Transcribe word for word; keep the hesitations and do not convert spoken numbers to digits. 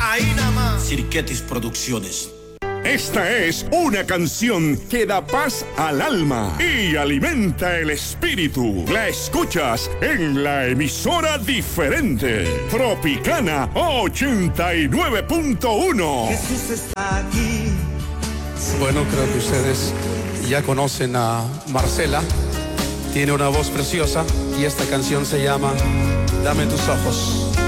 Ahí nada más. Cirquetis Producciones. Esta es una canción que da paz al alma y alimenta el espíritu. La escuchas en la emisora diferente, Tropicana ochenta y nueve punto uno. Jesús está aquí. Bueno, creo que ustedes ya conocen a Marcela. Tiene una voz preciosa y esta canción se llama Dame tus ojos.